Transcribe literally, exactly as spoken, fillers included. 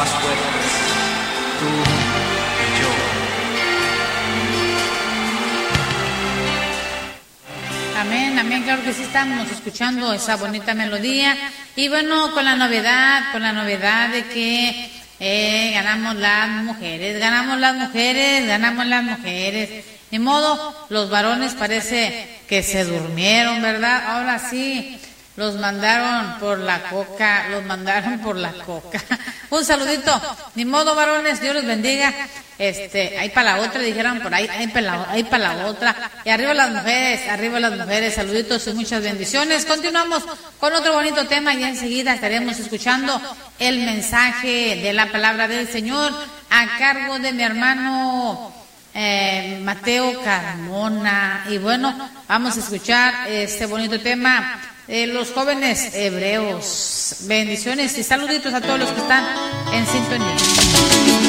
más fuertes, tú y yo. Amén, amén, claro que sí, estamos escuchando esa bonita melodía. Y bueno, con la novedad, con la novedad de que eh, ganamos las mujeres, ganamos las mujeres, ganamos las mujeres. Ni modo, los varones parece que se durmieron, ¿verdad? Ahora sí, los mandaron por la coca, los mandaron por la coca. Un saludito, ni modo, varones, Dios los bendiga. Este, ahí para la otra, dijeron por ahí, ahí para la, ahí para la otra. Y arriba las mujeres, arriba las mujeres, saluditos y muchas bendiciones. Continuamos con otro bonito tema y enseguida estaremos escuchando el mensaje de la palabra del Señor a cargo de mi hermano Eh, Mateo Carmona. Y bueno, vamos a escuchar este bonito tema de los jóvenes hebreos. Bendiciones y saluditos a todos los que están en sintonía.